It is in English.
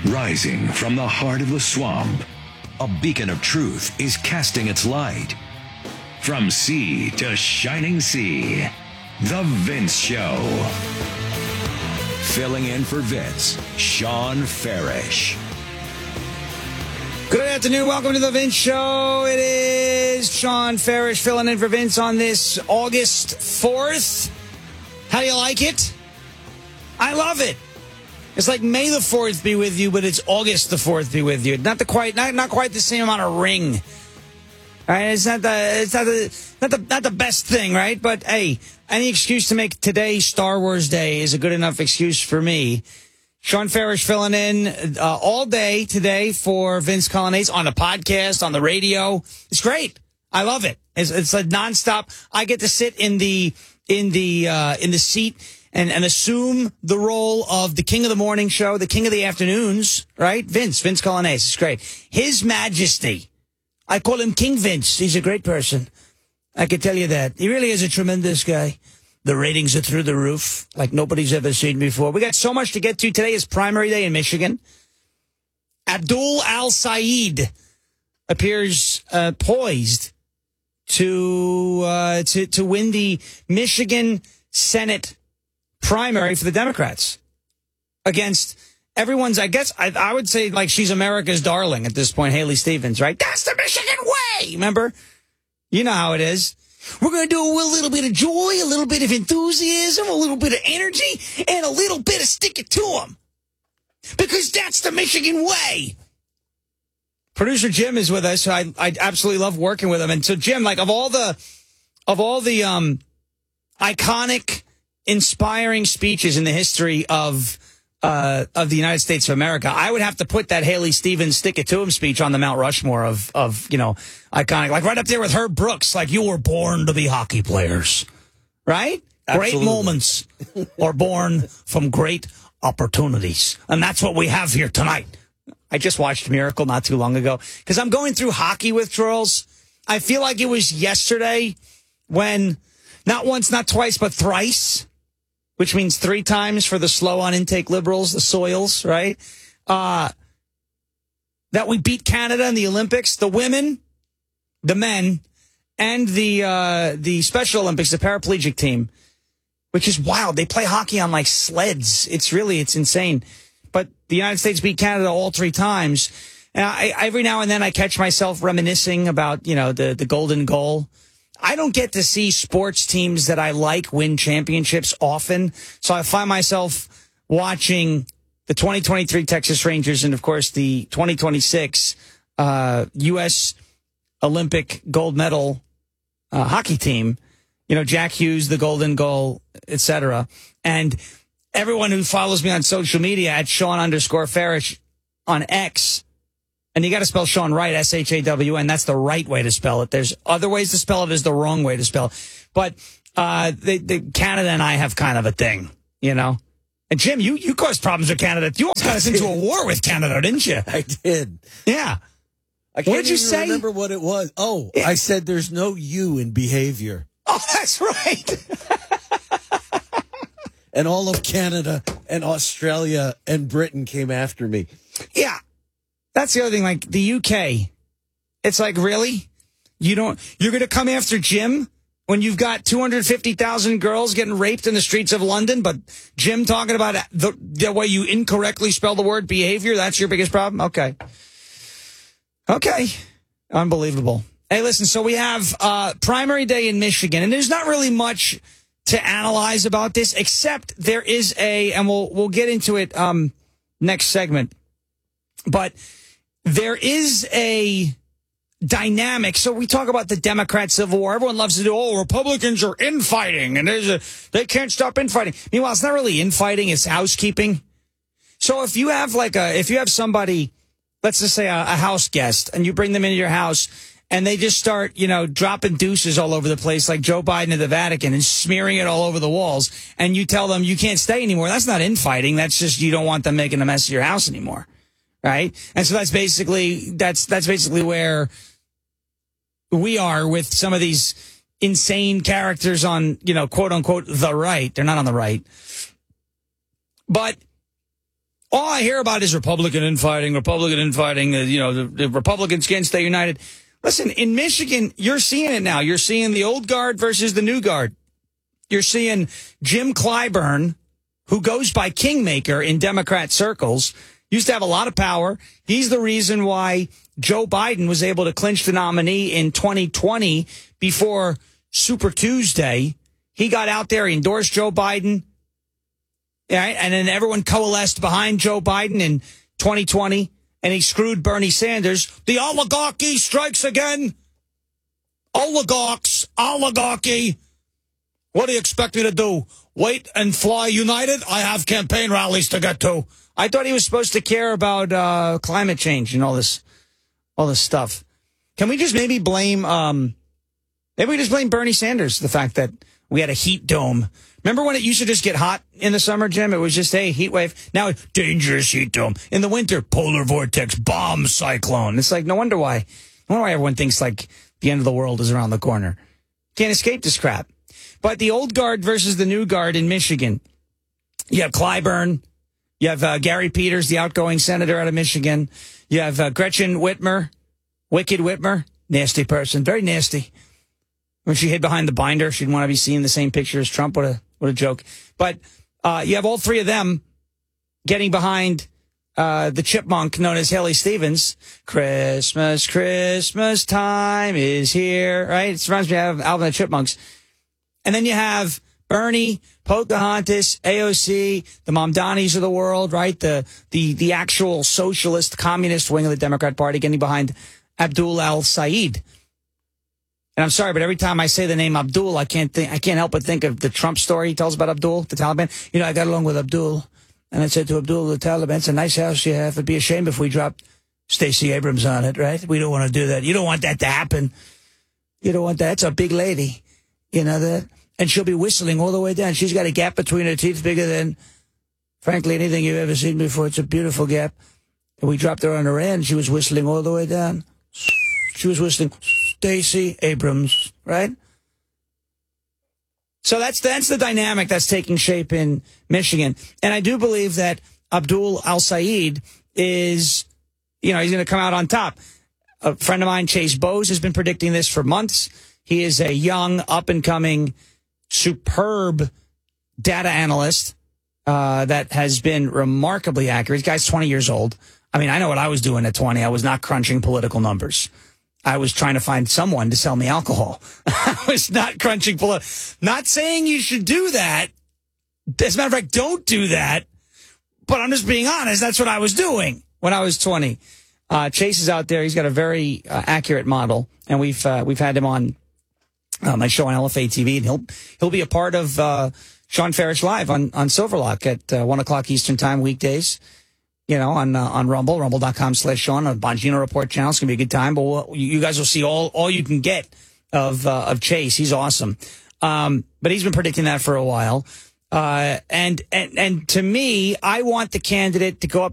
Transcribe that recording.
Rising from the heart of the swamp, a beacon of truth is casting its light. From sea to shining sea, The Vince Show. Filling in for Vince, Sean Farish. Good afternoon. Welcome to The Vince Show. It is Sean Farish filling in for Vince on this August 4th. How do you like it? I love it. It's like May the 4th be with you, but it's August the 4th be with you. Not quite the same amount of ring. All right, it's not the best thing, right? But hey, any excuse to make today Star Wars Day is a good enough excuse for me. Sean Farish filling in all day today for Vince Colonnese on the podcast, on the radio. It's great. I love it. It's like nonstop. I get to sit in the seat and assume the role of the king of the morning show, the king of the afternoons, right? Vince Colonnese. It's great. His Majesty. I call him King Vince. He's a great person. I can tell you that. He really is a tremendous guy. The ratings are through the roof, like nobody's ever seen before. We got so much to get to. Today is primary day in Michigan. Abdul Al-Sayed appears poised to win the Michigan Senate primary for the Democrats against everyone's, I guess, I would say, like, she's America's darling at this point, Haley Stevens, right? That's the Michigan way! Remember? You know how it is. We're going to do a little bit of joy, a little bit of enthusiasm, a little bit of energy, and a little bit of stick it to them. Because that's the Michigan way. Producer Jim is with us. I absolutely love working with him. And so, Jim, like, of all the iconic, inspiring speeches in the history of the United States of America, I would have to put that Haley Stevens stick it to him speech on the Mount Rushmore of iconic, like right up there with Herb Brooks, like, you were born to be hockey players, right? Absolutely. Great moments are born from great opportunities. And that's what we have here tonight. I just watched Miracle not too long ago because I'm going through hockey withdrawals. I feel like it was yesterday when not once, not twice, but thrice, which means 3 times for the slow on intake liberals, the Soils, right? That we beat Canada in the Olympics, the women, the men, and the Special Olympics, the paraplegic team, which is wild. They play hockey on like sleds. It's insane. But the United States beat Canada all 3 times. And every now and then I catch myself reminiscing about, the golden goal. I don't get to see sports teams that I like win championships often. So I find myself watching the 2023 Texas Rangers and, of course, the 2026 U.S. Olympic gold medal hockey team. Jack Hughes, the golden goal, etc. And everyone who follows me on social media at Sean_Farish on X. And you got to spell Sean right, S-H-A-W-N. That's the right way to spell it. There's other ways to spell it. There's the wrong way to spell it. But Canada and I have kind of a thing, And Jim, you caused problems with Canada. You almost got us into a war with Canada, didn't you? I did. Yeah. I What did you say? Remember what it was. Oh, yeah. I said there's no you in behavior. Oh, that's right. And all of Canada and Australia and Britain came after me. Yeah. That's the other thing, like the UK. It's like, really? You're going to come after Jim when you've got 250,000 girls getting raped in the streets of London, but Jim talking about the way you incorrectly spell the word behavior, that's your biggest problem? Okay. Unbelievable. Hey, listen, so we have primary day in Michigan, and there's not really much to analyze about this, except there is and we'll get into it next segment, but there is a dynamic. So we talk about the Democrat Civil War. Everyone loves to do, Republicans are infighting, and they can't stop infighting. Meanwhile, it's not really infighting, it's housekeeping. So if you have somebody, let's just say a house guest, and you bring them into your house, and they just start, dropping deuces all over the place like Joe Biden at the Vatican and smearing it all over the walls, and you tell them you can't stay anymore, that's not infighting. That's just you don't want them making a mess of your house anymore. Right? And so that's basically where we are with some of these insane characters on, quote unquote, the right. They're not on the right. But All I hear about is Republican infighting. The Republicans can't stay united. Listen, in Michigan, you're seeing it now. You're seeing the old guard versus the new guard. You're seeing Jim Clyburn, who goes by Kingmaker in Democrat circles, used to have a lot of power. He's the reason why Joe Biden was able to clinch the nominee in 2020 before Super Tuesday. He got out there, he endorsed Joe Biden, right? And then everyone coalesced behind Joe Biden in 2020, and he screwed Bernie Sanders. The oligarchy strikes again. Oligarchy. What do you expect me to do? Wait and fly united? I have campaign rallies to get to. I thought he was supposed to care about climate change and all this stuff. Can we just maybe blame Bernie Sanders, the fact that we had a heat dome? Remember when it used to just get hot in the summer, Jim? It was just, hey, heat wave. Now, dangerous heat dome. In the winter, polar vortex, bomb cyclone. It's like, no wonder why everyone thinks like the end of the world is around the corner. Can't escape this crap. But the old guard versus the new guard in Michigan. You have Clyburn. You have Gary Peters, the outgoing senator out of Michigan. You have Gretchen Whitmer, Wicked Whitmer, nasty person, very nasty. When she hid behind the binder, she didn't want to be seen in the same picture as Trump. What a joke. But you have all three of them getting behind the chipmunk known as Haley Stevens. Christmas time is here, right? It reminds me of Alvin and the Chipmunks. And then you have Bernie, Pocahontas, AOC, the Mamdanis of the world, right? The actual socialist, communist wing of the Democrat Party getting behind Abdul al-Sayed. And I'm sorry, but every time I say the name Abdul, I can't help but think of the Trump story he tells about Abdul, the Taliban. You know, I got along with Abdul, and I said to Abdul, the Taliban, it's a nice house you have. It'd be a shame if we dropped Stacey Abrams on it, right? We don't want to do that. You don't want that to happen. You don't want that. It's a big lady. You know that? And she'll be whistling all the way down. She's got a gap between her teeth bigger than, frankly, anything you've ever seen before. It's a beautiful gap. And we dropped her on her end. She was whistling all the way down. She was whistling Stacey Abrams, right? So that's the dynamic that's taking shape in Michigan. And I do believe that Abdul al-Sayed is, he's going to come out on top. A friend of mine, Chase Bose, has been predicting this for months. He is a young, up-and-coming, superb data analyst that has been remarkably accurate. This guy's 20 years old. I mean, I know what I was doing at 20. I was not crunching political numbers. I was trying to find someone to sell me alcohol. I was not crunching Not saying you should do that. As a matter of fact, don't do that. But I'm just being honest. That's what I was doing when I was 20. Chase is out there. He's got a very accurate model, and we've had him on my show on LFA TV, and he'll be a part of Sean Farish Live on Silverlock at 1 o'clock Eastern Time weekdays. On Rumble, rumble.com/Sean, on Bongino Report channel. It's going to be a good time, but you guys will see all you can get of Chase. He's awesome. But he's been predicting that for a while. And to me, I want the candidate to go up